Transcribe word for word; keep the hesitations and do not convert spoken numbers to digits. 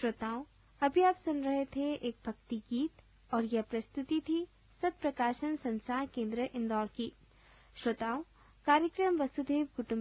श्रोताओं, अभी आप सुन रहे थे एक भक्ति गीत और यह प्रस्तुति थी सत्प्रकाशन संचार केंद्र इंदौर की। श्रोताओं, कार्यक्रम वसुधैव कुटुंबकम